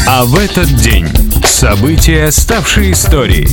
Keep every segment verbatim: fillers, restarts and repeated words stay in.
А в этот день события, ставшие историей.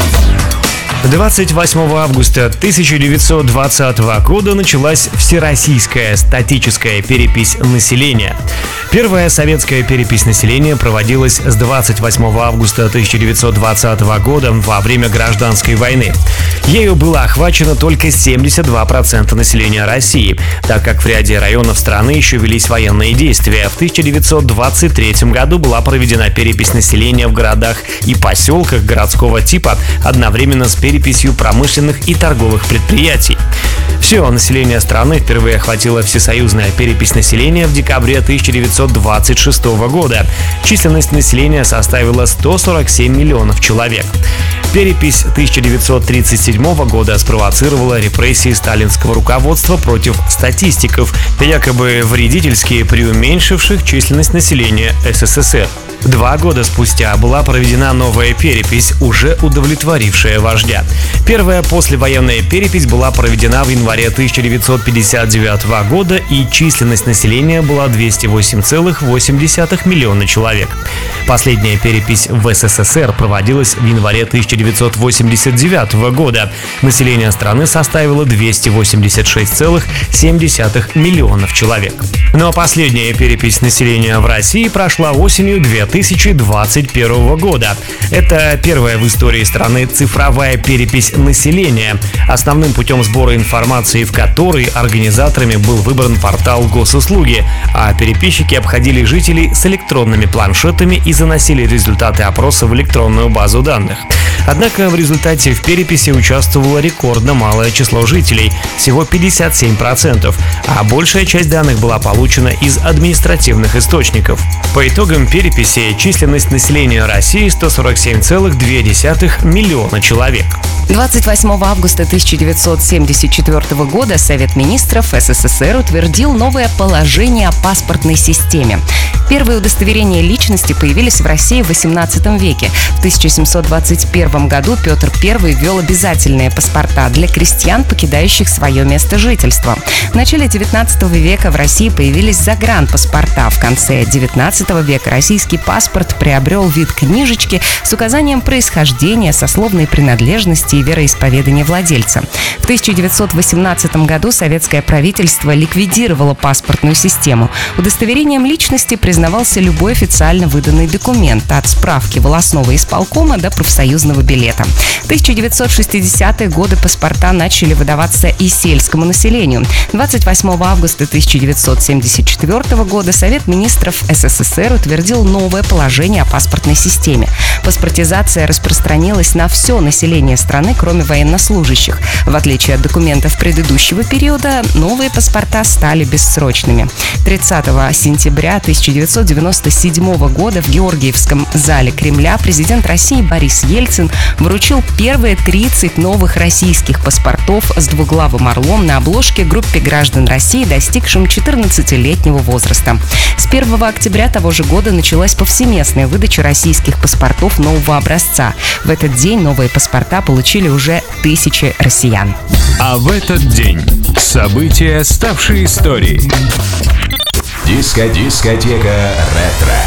двадцать восьмого августа тысяча девятьсот двадцатого года началась всероссийская статическая перепись населения. Первая советская перепись населения проводилась с двадцать восьмого августа тысяча девятьсот двадцатого года во время Гражданской войны. Ею было охвачено только семьдесят два процента населения России, так как в ряде районов страны еще велись военные действия. В тысяча девятьсот двадцать третьем году была проведена перепись населения в городах и поселках городского типа одновременно с переписью промышленных и торговых предприятий. Все население страны впервые охватила всесоюзная перепись населения в декабре тысяча девятьсот двадцать шестого года. Численность населения составила сто сорок семь миллионов человек. Перепись тысяча девятьсот тридцать седьмого года спровоцировала репрессии сталинского руководства против статистиков, якобы вредительски преуменьшивших численность населения СССР. Два года спустя была проведена новая перепись, уже удовлетворившая вождя. Первая послевоенная перепись была проведена в январе тысяча девятьсот пятьдесят девятого года, и численность населения была двести восемь целых восемь десятых миллиона человек. Последняя перепись в СССР проводилась в январе тысяча девятьсот восемьдесят девятого года. Население страны составило двести восемьдесят шесть целых семь десятых миллионов человек. Но последняя перепись населения в России прошла осенью две тысячи двадцать первого года. Это первая в истории страны цифровая перепись населения, основным путем сбора информации в которой организаторами был выбран портал Госуслуги, а переписчики обходили жителей с электронными планшетами и заносили результаты опроса в электронную базу данных. Однако в результате в переписи участвовало рекордно малое число жителей – всего пятьдесят семь процентов, а большая часть данных была получена из административных источников. По итогам переписи численность населения России сто сорок семь целых две десятых миллиона человек. двадцать восьмого августа тысяча девятьсот семьдесят четвёртого года Совет министров СССР утвердил новое положение о паспортной системе. Первые удостоверения личности появились в России в восемнадцатом веке. В тысяча семьсот двадцать первом году Петр Первый ввел обязательные паспорта для крестьян, покидающих свое место жительства. В начале девятнадцатого века в России появились загранпаспорта. В конце девятнадцатого века российский паспорт приобрел вид книжечки с указанием происхождения, сословной принадлежности и вероисповедания владельца. В тысяча девятьсот восемнадцатом году советское правительство ликвидировало паспортную систему. Удостоверением личности признавался любой официально выданный документ, от справки волостного исполкома до профсоюзного билета. В тысяча девятьсот шестидесятые годы паспорта начали выдаваться и сельскому населению. двадцать восьмого августа тысяча девятьсот семьдесят четвёртого года Совет министров СССР утвердил новое положение о паспортной системе. Паспортизация распространилась на все население страны, кроме военнослужащих. В отличие от документов предыдущего периода, новые паспорта стали бессрочными. тридцатого сентября тысяча девятьсот девяносто седьмого года в Георгиевском зале Кремля президент России Борис Ельцин вручил первые тридцать новых российских паспортов с двуглавым орлом на обложке группе граждан России, достигшим четырнадцатилетнего возраста. С первого октября того же года началась повсеместная выдача российских паспортов нового образца. В этот день новые паспорта получили уже тысячи россиян. А в этот день события, ставшие историей. Диско-дискотека ретро.